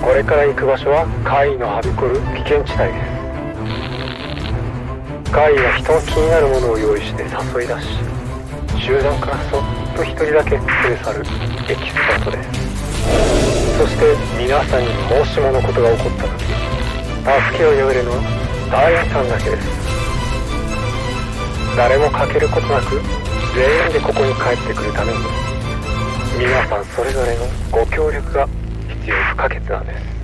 これから行く場所は怪異のはびこる危険地帯です。怪異は人の気になるものを用意して誘い出し、集団からそっと一人だけ連れ去るエキスパートです。そして皆さんにもしものことが起こった時、助けを呼べるのはダイアンさんだけです。誰も欠けることなく全員でここに帰ってくるために、皆さんそれぞれのご協力が必要不可欠なんです。